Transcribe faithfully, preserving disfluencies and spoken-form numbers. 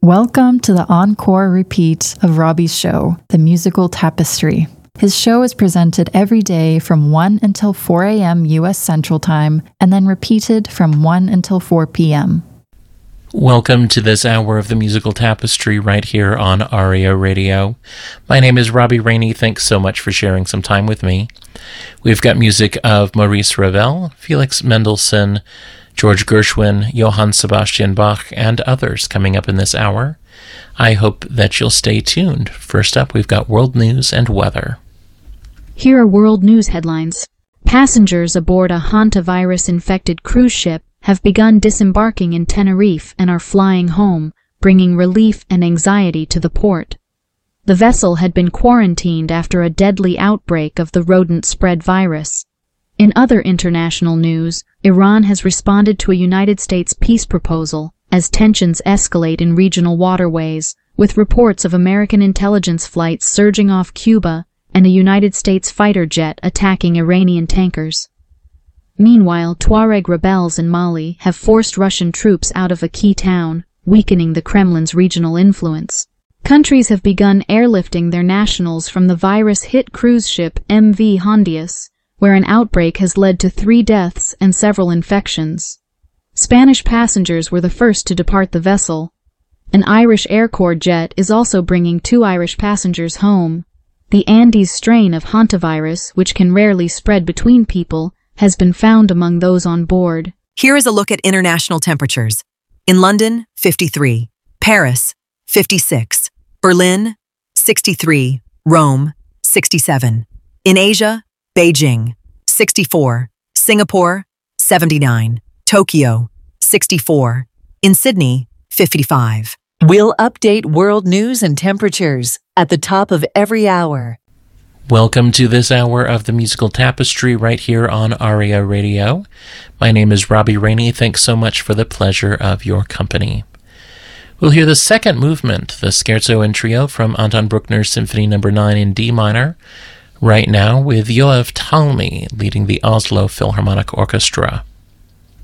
Welcome to the encore repeat of Robbie's show, The Musical Tapestry. His show is presented every day from one until four a.m. U S Central Time, and then repeated from one until four p.m. Welcome to this hour of The Musical Tapestry right here on Aria Radio. My name is Robbie Rainey. Thanks so much for sharing some time with me. We've got music of Maurice Ravel, Felix Mendelssohn, George Gershwin, Johann Sebastian Bach, and others coming up in this hour. I hope that you'll stay tuned. First up, we've got world news and weather. Here are world news headlines. Passengers aboard a hantavirus-infected cruise ship have begun disembarking in Tenerife and are flying home, bringing relief and anxiety to the port. The vessel had been quarantined after a deadly outbreak of the rodent-spread virus. In other international news, Iran has responded to a United States peace proposal as tensions escalate in regional waterways, with reports of American intelligence flights surging off Cuba and a United States fighter jet attacking Iranian tankers. Meanwhile, Tuareg rebels in Mali have forced Russian troops out of a key town, weakening the Kremlin's regional influence. Countries have begun airlifting their nationals from the virus-hit cruise ship M V Hondias, where an outbreak has led to three deaths and several infections. Spanish passengers were the first to depart the vessel. An Irish Air Corps jet is also bringing two Irish passengers home. The Andes strain of hantavirus, which can rarely spread between people, has been found among those on board. Here is a look at international temperatures. In London, fifty-three. Paris, fifty-six. Berlin, sixty-three. Rome, sixty-seven. In Asia, Beijing, sixty-four. Singapore, seventy-nine. Tokyo, sixty-four. In Sydney, fifty-five. We'll update world news and temperatures at the top of every hour. Welcome to this hour of The Musical Tapestry right here on Aria Radio. My name is Robbie Rainey. Thanks so much for the pleasure of your company. We'll hear the second movement, the Scherzo and Trio from Anton Bruckner's Symphony number nine in D minor, right now with Yoav Talmi leading the Oslo Philharmonic Orchestra.